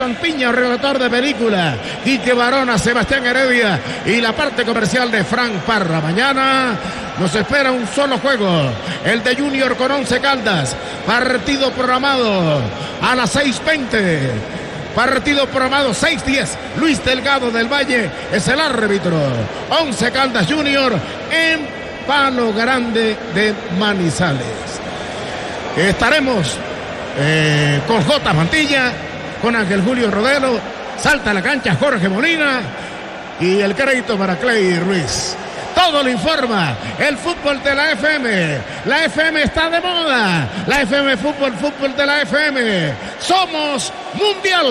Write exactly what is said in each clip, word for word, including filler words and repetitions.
Piña, relator de película, Quique Barona, Sebastián Heredia y la parte comercial de Frank Parra. Mañana nos espera un solo juego, el de Junior con Once Caldas, partido programado a las seis veinte, partido programado seis diez, Luis Delgado del Valle es el árbitro. Once Caldas Junior en Palo Grande de Manizales. Estaremos eh, con J. Mantilla, con Ángel Julio Rodelo, salta a la cancha Jorge Molina y el crédito para Clay Ruiz. Todo lo informa el fútbol de la F M. La F M está de moda. La F M Fútbol, fútbol de la F M. Somos mundial.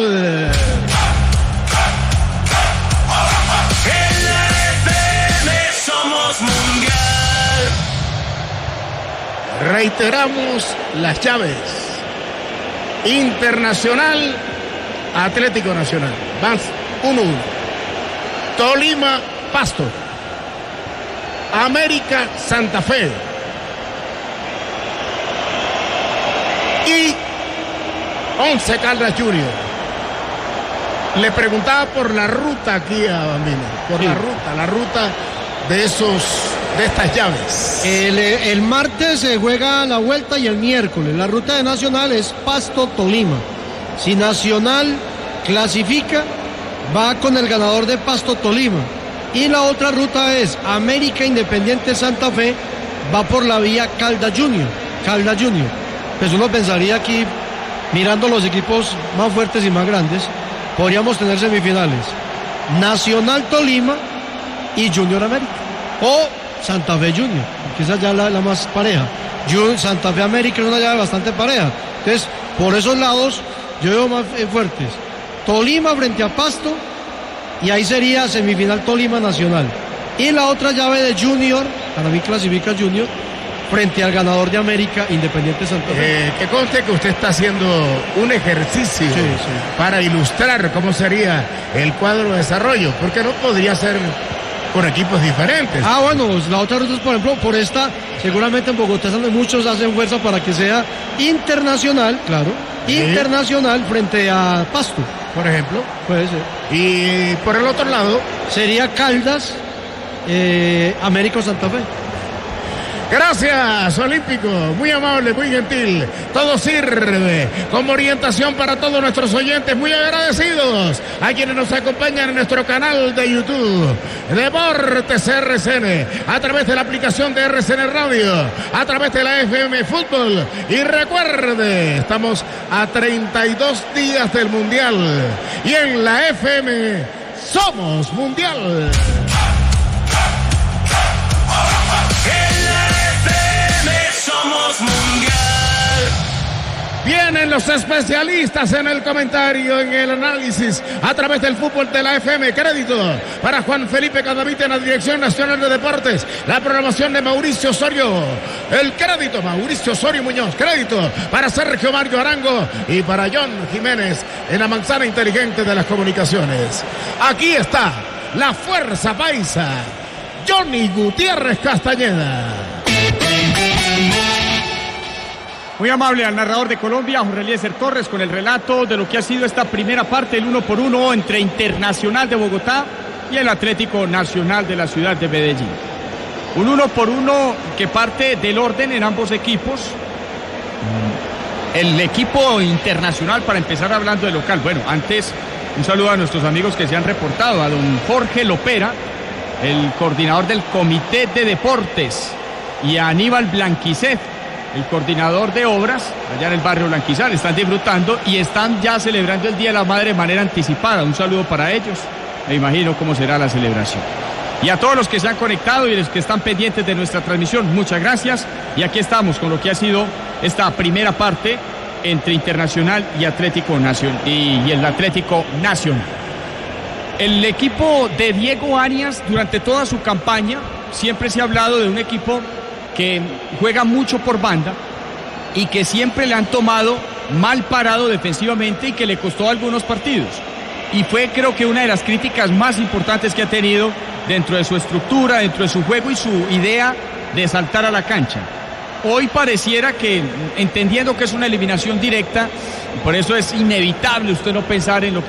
En la F M somos mundial. Reiteramos las llaves. Internacional, Atlético Nacional. Van uno uno. Tolima, Pasto. América, Santa Fe. Y Once Caldas Junior. Le preguntaba por la ruta aquí a Bambino. Por sí. la ruta, la ruta de esos, de estas llaves. El, el martes se juega la vuelta y el miércoles. La ruta de Nacional es Pasto-Tolima. Si Nacional clasifica, va con el ganador de Pasto-Tolima. Y la otra ruta es América Independiente Santa Fe, va por la vía Caldas Junior. Caldas Junior. Pues uno pensaría aquí, mirando los equipos más fuertes y más grandes, podríamos tener semifinales. Nacional Tolima y Junior América. O Santa Fe Junior, quizás ya la, la más pareja. Santa Fe América es una llave bastante pareja. Entonces, por esos lados, yo veo más eh, fuertes. Tolima frente a Pasto, y ahí sería semifinal Tolima Nacional. Y la otra llave de Junior, para mí clasifica Junior, frente al ganador de América Independiente Santa Fe. Eh, que conste que usted está haciendo un ejercicio sí, sí. para ilustrar cómo sería el cuadro de desarrollo, porque no podría ser con equipos diferentes. Ah, bueno, la otra ruta es, por ejemplo, por esta, seguramente en Bogotá muchos hacen fuerza para que sea internacional, claro, sí. internacional frente a Pasto. Por ejemplo. Puede ser. Y por el otro lado sería Caldas, eh, América Santa Fe. Gracias, Olímpico, muy amable, muy gentil. Todo sirve como orientación para todos nuestros oyentes. Muy agradecidos a quienes nos acompañan en nuestro canal de YouTube, Deportes R C N, a través de la aplicación de R C N Radio, a través de la F M Fútbol. Y recuerde, estamos a treinta y dos días del Mundial. Y en la F M somos mundial. Somos mundial. Vienen los especialistas en el comentario, en el análisis, a través del fútbol de la F M. Crédito para Juan Felipe Cadavite en la Dirección Nacional de Deportes. La programación de Mauricio Osorio. El crédito, Mauricio Osorio Muñoz. Crédito para Sergio Mario Arango y para John Jiménez en la manzana inteligente de las comunicaciones. Aquí está la fuerza paisa, Johnny Gutiérrez Castañeda. Muy amable al narrador de Colombia, Jorge Eliezer Torres, con el relato de lo que ha sido esta primera parte, el uno por uno entre Internacional de Bogotá y el Atlético Nacional de la ciudad de Medellín. Un uno por uno que parte del orden en ambos equipos. El equipo internacional, para empezar hablando de local. Bueno, antes un saludo a nuestros amigos que se han reportado, a don Jorge Lopera, el coordinador del Comité de Deportes, y a Aníbal Blanquicet, el coordinador de obras allá en el barrio Blanquizal. Están disfrutando y están ya celebrando el Día de la Madre de manera anticipada. Un saludo para ellos. Me imagino cómo será la celebración. Y a todos los que se han conectado y los que están pendientes de nuestra transmisión, muchas gracias. Y aquí estamos con lo que ha sido esta primera parte entre Internacional y Atlético Nacional y, y el Atlético Nacional. El equipo de Diego Arias, durante toda su campaña, siempre se ha hablado de un equipo que juega mucho por banda y que siempre le han tomado mal parado defensivamente y que le costó algunos partidos. Y fue, creo que, una de las críticas más importantes que ha tenido dentro de su estructura, dentro de su juego y su idea de saltar a la cancha. hoy pareciera que, entendiendo que es una eliminación directa, por eso es inevitable usted no pensar en lo que